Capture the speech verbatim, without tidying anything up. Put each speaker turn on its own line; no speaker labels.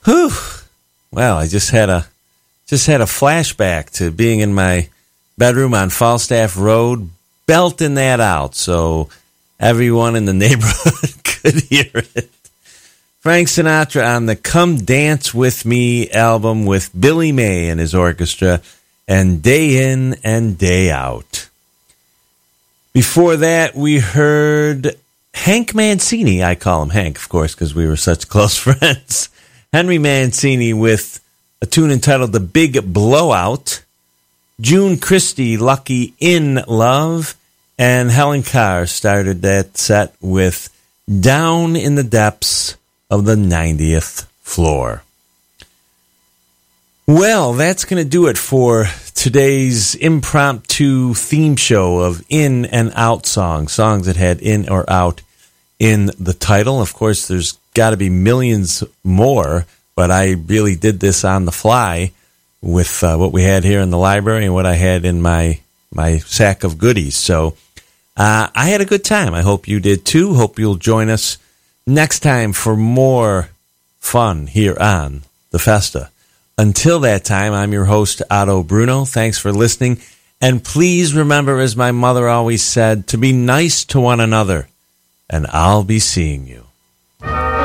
Whew. Well, I just had a just had a flashback to being in my bedroom on Falstaff Road, belting that out so everyone in the neighborhood could hear it. Frank Sinatra on the Come Dance With Me album with Billy May and his orchestra, and Day In and Day Out. Before that, we heard Hank Mancini. I call him Hank, of course, because we were such close friends. Henry Mancini with a tune entitled The Big Blowout. June Christie, Lucky in Love. And Helen Carr started that set with Down in the Depths of the ninetieth Floor. Well, that's going to do it for today's impromptu theme show of in and out songs, songs that had in or out in the title. Of course, there's got to be millions more, but I really did this on the fly with uh, what we had here in the library and what I had in my my sack of goodies. So uh, I had a good time. I hope you did too. Hope you'll join us next time for more fun here on the Festa. Until that time, I'm your host, Otto Bruno. Thanks for listening. And please remember, as my mother always said, to be nice to one another, and I'll be seeing you.